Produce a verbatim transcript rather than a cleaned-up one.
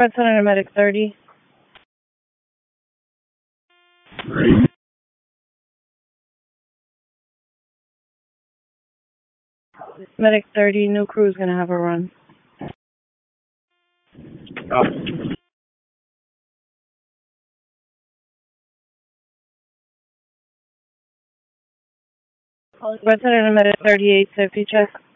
Red Center Medic thirty. Medic thirty, new crew is going to have a run. Oh. Red Center Medic thirty-eight, safety check.